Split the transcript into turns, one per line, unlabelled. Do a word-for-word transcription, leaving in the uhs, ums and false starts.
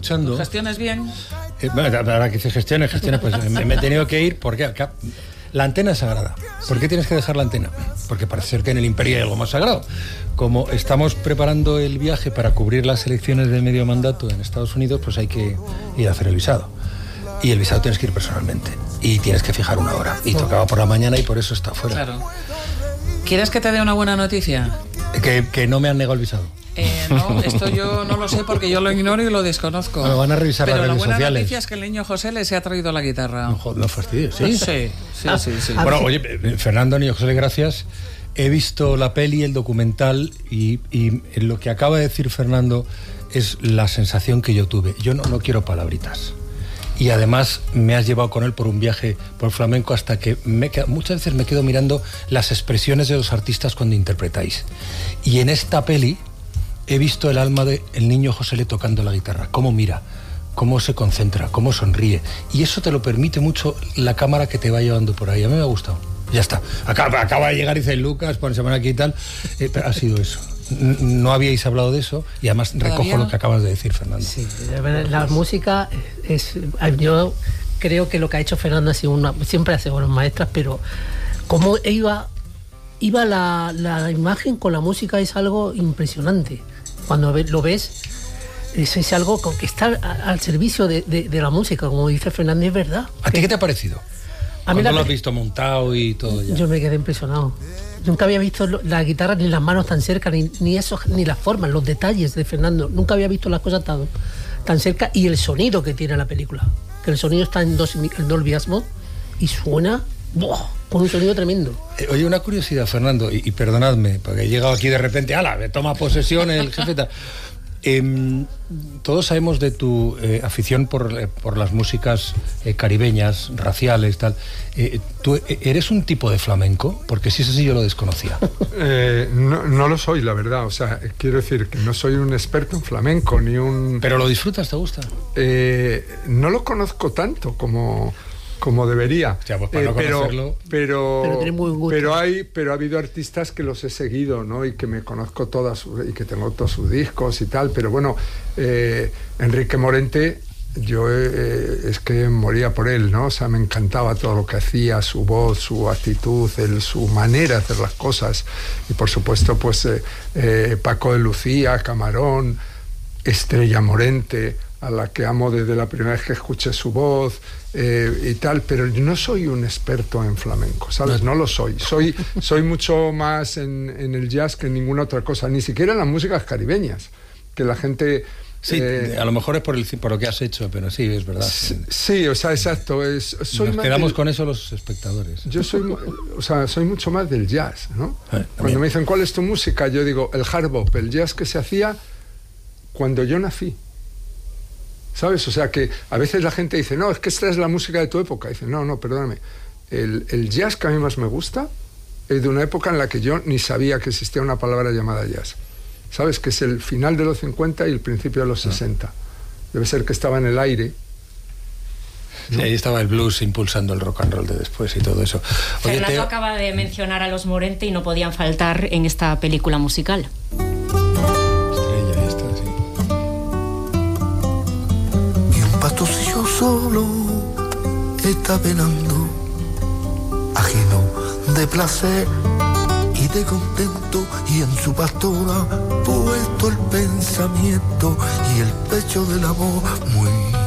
escuchando.
¿Gestiones bien?
Eh, bueno, ahora que se gestione, gestione, pues me, me he tenido que ir porque acá, la antena es sagrada. ¿Por qué tienes que dejar la antena? Porque parece ser que en el imperio hay algo más sagrado. Como estamos preparando el viaje para cubrir las elecciones de medio mandato en Estados Unidos, pues hay que ir a hacer el visado. Y el visado tienes que ir personalmente. Y tienes que fijar una hora. Y tocaba por la mañana y por eso está fuera.
Claro. ¿Quieres que te dé una buena noticia?
Que, que no me han negado el visado.
Eh, no, esto yo no lo sé porque yo lo ignoro y lo desconozco.
Bueno, van a revisar
Pero
las redes
la buena
sociales.
noticia es que el niño José les ha traído la guitarra.
No, no fastidies, ¿sí?
Sí, sí, sí, sí.
Bueno, oye, Fernando, niño José, gracias. He visto la peli, el documental, y, y lo que acaba de decir Fernando es la sensación que yo tuve. Yo no, no quiero palabritas. Y además me has llevado con él por un viaje por flamenco hasta que me quedo, muchas veces me quedo mirando las expresiones de los artistas cuando interpretáis. Y en esta peli he visto el alma del niño José Le tocando la guitarra, cómo mira, cómo se concentra, cómo sonríe. Y eso te lo permite mucho la cámara que te va llevando por ahí. A mí me ha gustado. Ya está. Acaba, acaba de llegar y dice Lucas, por semana aquí y tal. Eh, ha sido eso. No habíais hablado de eso y además recojo ¿Todavía? Lo que acabas de decir, Fernando.
Sí, la música es... Yo creo que lo que ha hecho Fernando ha sido una... Siempre hace buenas maestras, pero cómo iba, iba la, la imagen con la música es algo impresionante. Cuando lo ves, es, es algo que está al servicio de, de, de la música, como dice Fernando, es verdad.
¿A ti qué te ha parecido?
A mí
¿Cuándo
la,
lo has visto montado y todo ya?
Yo me quedé impresionado. Nunca había visto la guitarra ni las manos tan cerca, ni, ni eso, ni las formas, los detalles de Fernando. Nunca había visto las cosas tan, tan cerca, y el sonido que tiene la película. Que el sonido está en, dos, en Dolby Atmos y suena ¡buah! Con un sonido tremendo.
Eh, oye, una curiosidad, Fernando, y, y perdonadme, porque he llegado aquí de repente, ¡hala! Me toma posesión el jefe. Tal. Eh, todos sabemos de tu eh, afición por, eh, por las músicas eh, caribeñas, raciales, tal. Eh, ¿Tú eres un tipo de flamenco? Porque si es así yo lo desconocía.
Eh, no, no lo soy, la verdad. O sea, quiero decir que no soy un experto en flamenco, ni un...
¿Pero lo disfrutas? ¿Te gusta?
Eh, no lo conozco tanto como... como debería.
O sea, pues para
eh,
no
pero,
conocerlo...
pero,
pero, tiene muy buen gusto.
pero hay pero ha habido artistas que los he seguido, ¿no? Y que me conozco todas y que tengo todos sus discos y tal, pero bueno, eh, Enrique Morente, yo eh, es que moría por él, ¿no? O sea, me encantaba todo lo que hacía, su voz, su actitud, el, su manera de hacer las cosas. Y por supuesto, pues eh, eh, Paco de Lucía, Camarón, Estrella Morente, a la que amo desde la primera vez que escuché su voz, eh, y tal, pero yo no soy un experto en flamenco, ¿sabes? No lo soy. Soy, soy mucho más en, en el jazz que en ninguna otra cosa, ni siquiera en las músicas caribeñas, que la gente...
Sí, eh, a lo mejor es por, el, por lo que has hecho, pero sí, es verdad.
Sí, sí, o sea, exacto. Es, soy
Nos quedamos
del,
con eso los espectadores.
Yo soy, o sea, soy mucho más del jazz, ¿no?
Eh,
Cuando me dicen, ¿cuál es tu música? Yo digo, el hard bop, el jazz que se hacía cuando yo nací. ¿Sabes? O sea, que a veces la gente dice, no, es que esta es la música de tu época. Dice, no, no, perdóname. El, el jazz que a mí más me gusta es de una época en la que yo ni sabía que existía una palabra llamada jazz. ¿Sabes? Que es el final de los cincuenta y el principio de los sesenta. Debe ser que estaba en el aire.
¿No? Sí, ahí estaba el blues impulsando el rock and roll de después y todo eso.
Oye, Fernando te... acaba de mencionar a los Morente y no podían faltar en esta película musical.
Estrella, esta, sí.
Y un pastorcillo solo está velando, ajeno de placer y de contento, y en su pastora puesto el pensamiento y el pecho del amor muy